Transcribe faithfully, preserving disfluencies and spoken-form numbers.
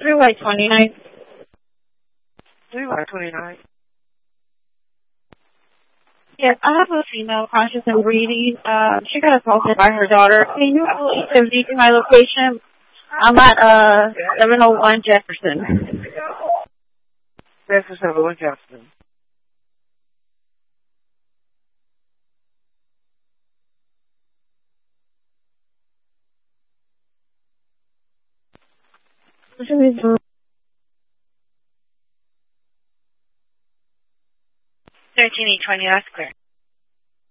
three by twenty-nine. three by twenty-nine. Yes, I have a female conscious and breathing. Uh, she got assaulted by her daughter. Can you go E M D to my location? I'm at uh seven oh one Jefferson. Jefferson, seven oh one Jefferson. What should we do? thirteen eight twenty, that's clear.